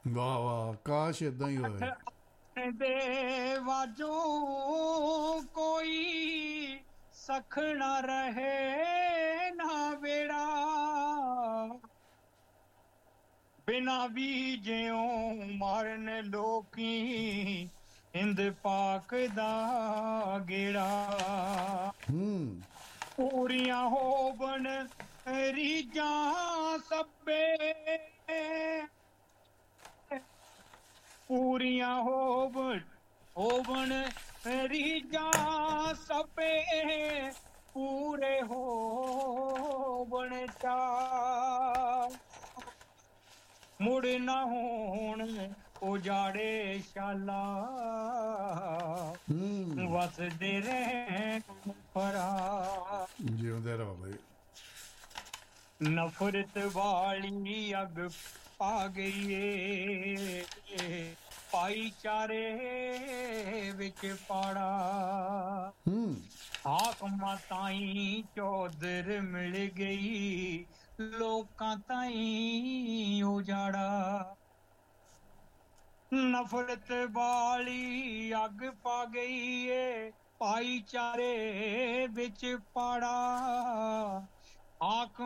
ਵਾਹ ਵਾਹ, ਕਾਸ਼ ਇਦਾਂ ਹੀ ਹੋਏ। ਦੇ ਵਾਜੋਂ ਕੋਈ ਸਖ ਨਾ ਰਹੇ ਨਾ ਵੇੜਾ, ਬਿਨਾ ਵੀ ਜਿਉਂ ਮਾਰਨ ਲੋਕੀ ਹਿੰਦ ਪਾਕ ਦਾ ਗੇੜਾ। ਪੂਰੀਆਂ ਹੋਵਣ ਰੀਜਾਂ ਸਭੇ, ਪੂਰੀਆਂ ਹੋਵਣ ਰੀਜਾਂ ਸਭੇ, ਪੂਰੇ ਹੋਵਣ ਚਾ, ਮੁੜ ਨਾ ਹੋਣ ਉਜਾੜੇ ਸ਼ਾਲਾ, ਵਸਦੇ ਰਹਿਣ ਪਰਾ। ਜਿਉਂਦੇ ਰਹੋ ਬਈ। ਨਫ਼ਰਤ ਵਾਲੀ ਅੱਗ ਪਾ ਗਈ ਏ, ਭਾਈਚਾਰੇ ਵਿੱਚ ਪਾੜਾ, ਹਾਕਮਾਂ ਤਾਈਂ ਚੌਧਰ ਮਿਲ ਗਈ, ਲੋਕਾਂ ਤਾਈਂ ਉਜਾੜਾ। ਨਫ਼ਰਤ ਵਾਲੀ ਅੱਗ ਪਾ ਗਈ ਏ, ਭਾਈਚਾਰੇ ਵਿੱਚ ਪਾੜਾ, ਹਾਕਮ